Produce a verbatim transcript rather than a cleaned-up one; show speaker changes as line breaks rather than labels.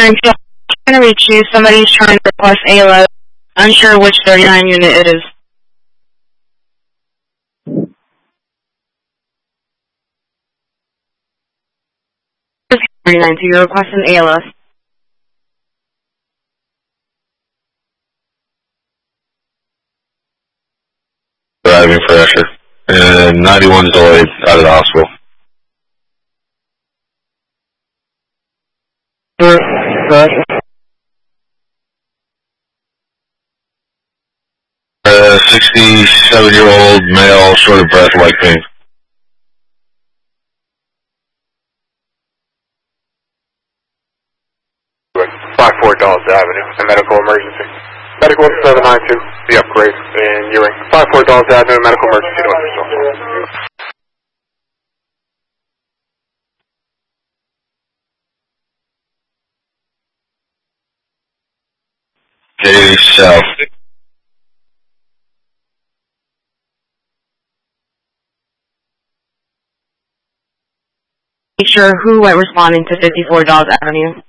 nine two, I'm trying to reach you. Somebody's trying to request A L S. Unsure which thirty-nine unit it is. thirty-nine two, you're requesting A L S.
Driving for Escher. And ninety-one delayed out of the hospital. Uh, sixty-seven-year-old male, short of breath, leg pain.
five four Dulles Avenue, a medical emergency. Medical seven nine two, the upgrade in Ewing. five four Dulles Avenue, medical emergency to Understone.
J South.
Make sure who went responding to fifty-four Dulles Avenue.